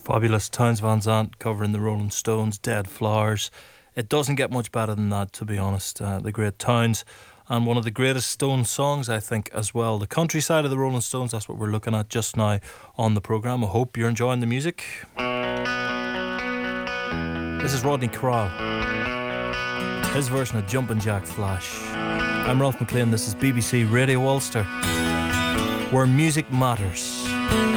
Fabulous. Townes Van Zandt covering the Rolling Stones' Dead Flowers. It doesn't get much better than that, to be honest. The great Townes, and one of the greatest Stones songs, I think, as well. The countryside of the Rolling Stones, that's what we're looking at just now on the programme. I hope you're enjoying the music. This is Rodney Crowell, his version of Jumpin' Jack Flash. I'm Ralph McLean, this is BBC Radio Ulster, where music matters.